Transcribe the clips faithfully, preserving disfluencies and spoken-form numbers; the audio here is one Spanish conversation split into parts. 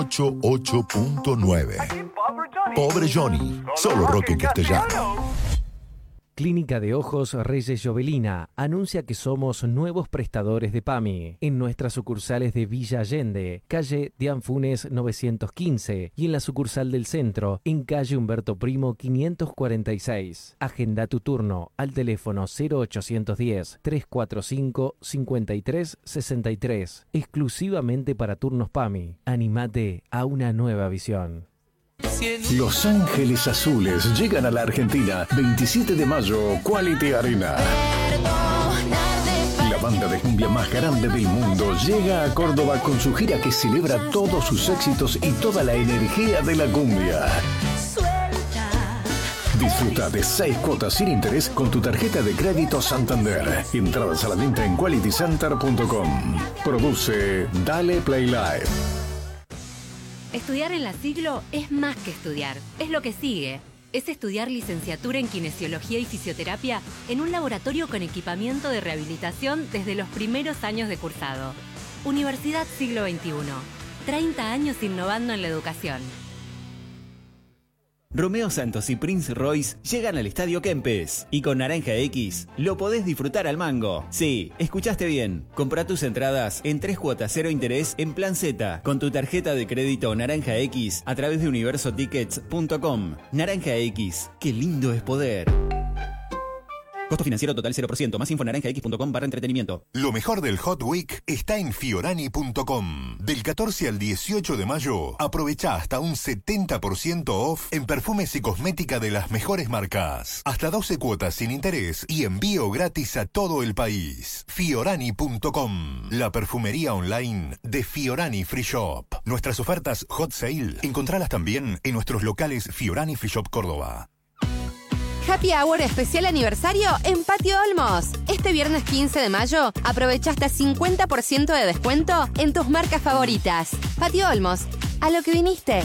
ochenta y ocho punto nueve. Pobre Johnny, solo rock en castellano. Clínica de Ojos Reyes Llovelina anuncia que somos nuevos prestadores de PAMI en nuestras sucursales de Villa Allende, calle Dian Funes novecientos quince, y en la sucursal del centro, en calle Humberto Primo quinientos cuarenta y seis. Agenda tu turno al teléfono cero ochocientos diez, trescientos cuarenta y cinco, cincuenta y tres sesenta y tres, exclusivamente para turnos PAMI. Animate a una nueva visión. Los Ángeles Azules llegan a la Argentina. veintisiete de mayo, Quality Arena. La banda de cumbia más grande del mundo llega a Córdoba con su gira que celebra todos sus éxitos y toda la energía de la cumbia. Disfruta de seis cuotas sin interés con tu tarjeta de crédito Santander. Entradas a la venta en quality center punto com. Produce Dale Play Live. Estudiar en la Siglo es más que estudiar, es lo que sigue. Es estudiar licenciatura en Kinesiología y Fisioterapia en un laboratorio con equipamiento de rehabilitación desde los primeros años de cursado. Universidad Siglo veintiuno. treinta años innovando en la educación. Romeo Santos y Prince Royce llegan al Estadio Kempes. Y con Naranja X lo podés disfrutar al mango. Sí, escuchaste bien. Comprá tus entradas en tres cuotas cero interés en Plan Z con tu tarjeta de crédito Naranja X a través de universo tickets punto com. Naranja X, qué lindo es poder. Costo financiero total cero por ciento. Más info en naranja x punto com barra entretenimiento. Lo mejor del Hot Week está en fiorani punto com. Del catorce al dieciocho de mayo, aprovecha hasta un setenta por ciento off en perfumes y cosmética de las mejores marcas. Hasta doce cuotas sin interés y envío gratis a todo el país. fiorani punto com, la perfumería online de Fiorani Free Shop. Nuestras ofertas Hot Sale, encontralas también en nuestros locales Fiorani Free Shop Córdoba. Happy Hour especial aniversario en Patio Olmos. Este viernes quince de mayo, aprovecha hasta cincuenta por ciento de descuento en tus marcas favoritas. Patio Olmos, a lo que viniste.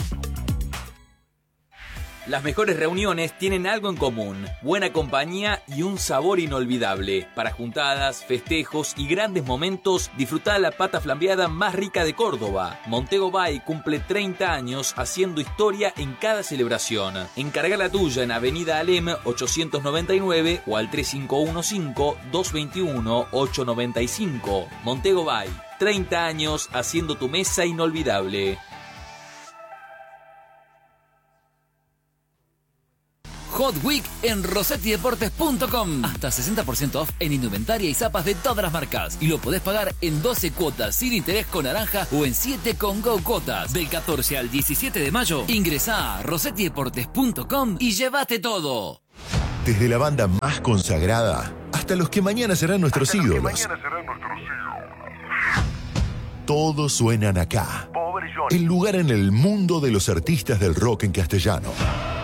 Las mejores reuniones tienen algo en común: buena compañía y un sabor inolvidable. Para juntadas, festejos y grandes momentos, disfrutá la pata flambeada más rica de Córdoba. Montego Bay cumple treinta años haciendo historia en cada celebración. Encarga la tuya en Avenida Alem ochocientos noventa y nueve o al tres cinco uno cinco, dos dos uno, ocho nueve cinco. Montego Bay, treinta años haciendo tu mesa inolvidable. Hot Week en rosetti deportes punto com. Hasta sesenta por ciento off en indumentaria y zapas de todas las marcas. Y lo podés pagar en doce cuotas sin interés con naranja o en siete con Go cuotas. Del catorce al diecisiete de mayo, ingresá a rosetti deportes punto com y llévate todo. Desde la banda más consagrada hasta los que mañana serán nuestros hasta ídolos. Los que mañana serán nuestros ídolos. Todos suenan acá. El lugar en el mundo de los artistas del rock en castellano.